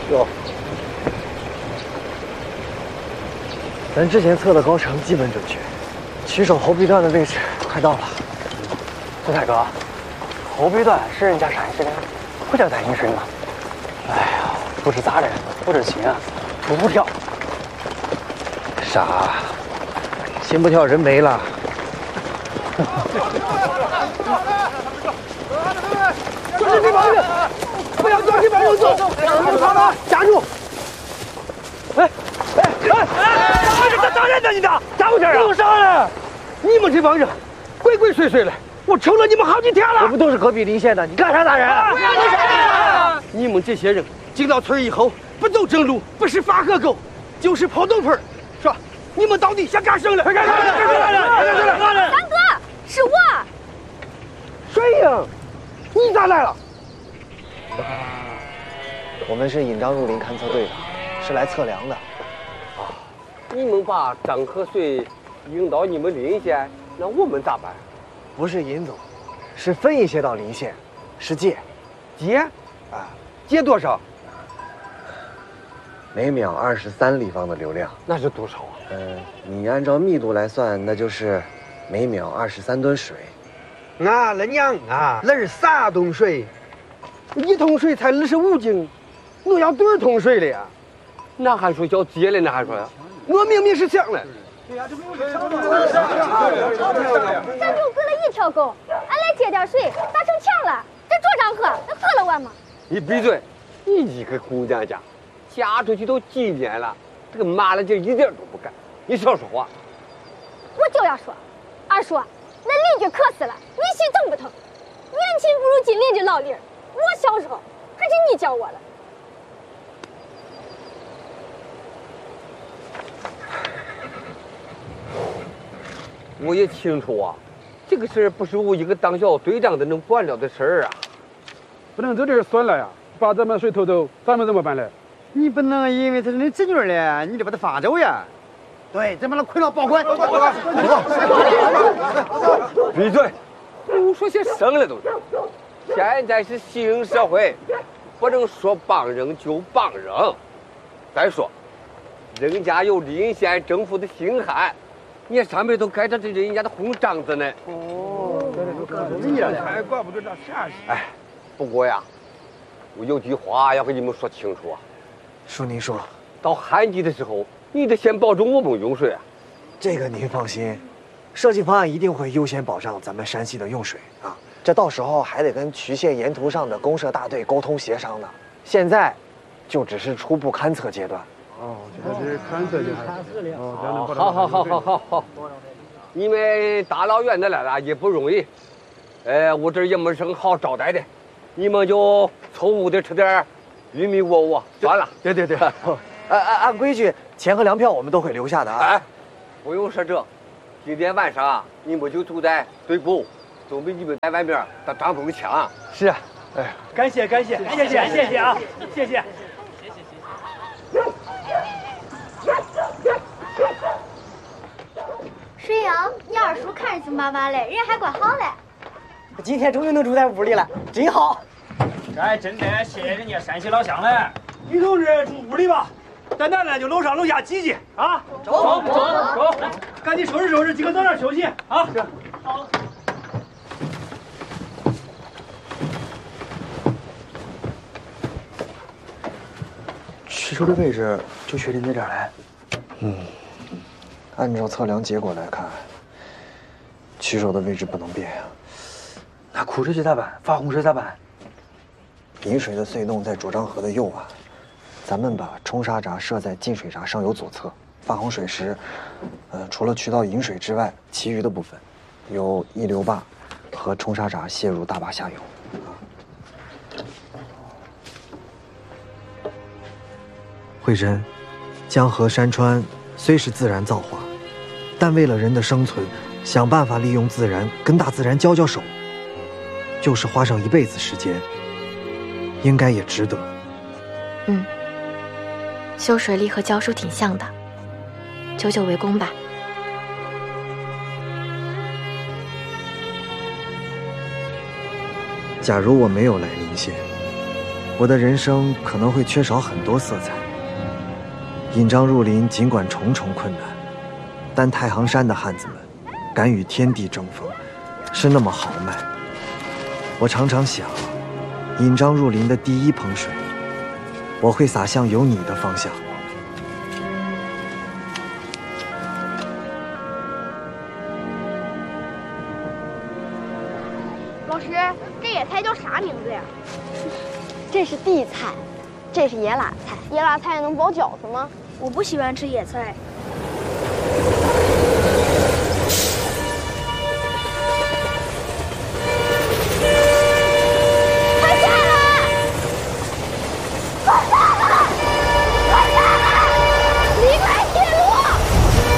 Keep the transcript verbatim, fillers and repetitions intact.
有。咱之前测的高程基本准确，曲手后臂段的位置快到了。孙大哥，后臂段是人家陕西的，不叫咱饮水吗？哎呀，不知咋的，不知情啊，徒步跳。傻，心不跳人没了。就是这帮人，不要叫这帮人走，他们夹住！哎哎哎哎！咋咋人呢？你的咋回事啊？有啥了？你们这帮人鬼鬼祟祟的，我瞅了你们好几天了。我们都是隔壁邻县的，你干啥打人啊？不要干啥！你们这些人进到村以后，不走正路，不是法河沟，就是跑东坡，是吧？你们到底想干什么了？干啥了？干啥了？ 三哥，是我。 谁呀？你咋来了？我们是引张入林勘测队的，是来测量的。 啊，你们把张和水引到你们临县，那我们咋办？ 不是引走，是分一些到临县，是借。 借？啊，借多少？ 每秒二十三立方的流量。 那是多少啊？ 呃，你按照密度来算，那就是每秒二十三吨水。 俺了娘啊，那是啥桶水？一桶水才二十五斤，我要多少桶水了呀？那还说叫借了，那还说呀？我明明是想了。 山主割了一条沟，俺来借点水，咋成墙了？这桌上喝，能喝了完吗？ 你闭嘴！你一个姑娘家，嫁出去都几年了，这个麻了劲一点都不干。你少说话。 我就要说，二叔，那邻居渴死了，你心疼不疼？年轻不如金邻居老李儿，我小时候还是你教我了。 我也清楚啊，这个事儿不是我一个当小队长的能管了的事儿啊。 不能这点算了呀，把咱们水偷走，咱们怎么办嘞？ 你不能因为他是你侄女了，你就把他放走呀。对，咱把他捆了保管。 闭嘴！胡说些什么了都是。现在是新社会，不能说帮人就帮人。再说，人家有临县政府的信函，你上面都盖着这人家的红章子呢。 哦，人家还怪不得这啥事。 哎，不过呀，我有句话要跟你们说清楚啊。 叔，您说， 到旱季的时候，你得先保证我们用水啊。 这个您放心，设计方案一定会优先保障咱们山西的用水啊。这到时候还得跟渠县沿途上的公社大队沟通协商呢。现在，就只是初步勘测阶段。 哦，这是勘测阶段。 哦，好好好好好好。你们大老远的来了也不容易，呃，我这也没什么好招待的，你们就凑屋的吃点玉米窝窝算了。 对对对，按按按规矩，钱和粮票我们都会留下的啊。 哎，不用说这，今天晚上啊，你们就住在队部，总比你们在外面当帐篷强。 是啊，哎， 感谢感谢谢谢谢谢啊，谢谢。 水阳，你二叔看着凶巴巴嘞，人还怪好嘞。 今天终于能住在屋里了，真好。这还真的谢谢人家山西老乡嘞。女同志住屋里吧，咱咱呢就楼上楼下挤挤啊。走走走，赶紧收拾收拾，今个早点休息啊。是。好。 渠手的位置就确定在这儿来。嗯，按照测量结果来看，渠手的位置不能变呀。 那枯水期咋办？发洪水咋办？ 引水的隧洞在卓漳河的右岸，咱们把冲沙闸设在进水闸上游左侧。发洪水时，呃，除了渠道引水之外，其余的部分由溢流坝和冲沙闸泄入大坝下游。慧珍，江河山川虽是自然造化，但为了人的生存，想办法利用自然，跟大自然交交手，就是花上一辈子时间，应该也值得。 嗯，修水利和教书挺像的，久久为功吧。 假如我没有来临县， 我的人生可能会缺少很多色彩。引章入林，尽管重重困难，但太行山的汉子们敢与天地争锋，是那么豪迈。我常常想，引章入林的第一盆水，我会洒向有你的方向。 老师，这野菜叫啥名字呀？这是地菜，这是野辣菜。野辣菜能包饺子吗？我不喜欢吃野菜，